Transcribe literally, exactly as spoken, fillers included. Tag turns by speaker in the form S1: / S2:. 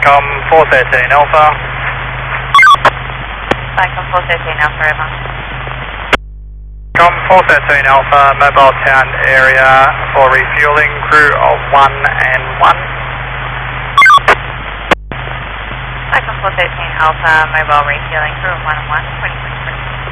S1: Vicom four thirteen Alpha.
S2: Vicom four thirteen Alpha, over.
S1: Vicom four thirteen Alpha, mobile town area for refueling, crew of one and one.
S2: Vicom four thirteen Alpha, mobile refueling, crew of one and one, twenty.